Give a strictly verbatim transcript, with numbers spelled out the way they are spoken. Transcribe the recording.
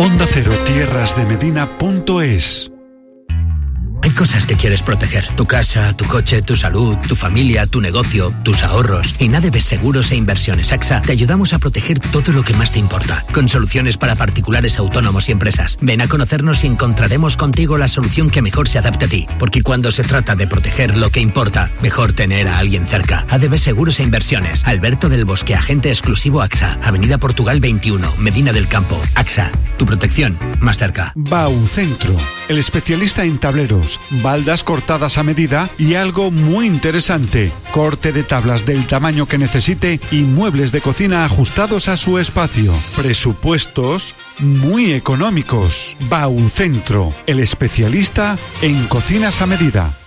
Onda Cero Tierras de Medina punto es. Hay cosas que quieres proteger. Tu casa, tu coche, tu salud, tu familia, tu negocio, tus ahorros. En A D B Seguros e Inversiones AXA te ayudamos a proteger todo lo que más te importa. Con soluciones para particulares, autónomos y empresas. Ven a conocernos y encontraremos contigo la solución que mejor se adapte a ti. Porque cuando se trata de proteger lo que importa, mejor tener a alguien cerca. A D B Seguros e Inversiones. Alberto del Bosque, agente exclusivo AXA. Avenida Portugal veintiuno, Medina del Campo. AXA, tu protección más cerca. Baucentro, el especialista en tableros, baldas cortadas a medida y algo muy interesante, corte de tablas del tamaño que necesite y muebles de cocina ajustados a su espacio. Presupuestos muy económicos. Baucentro, el especialista en cocinas a medida.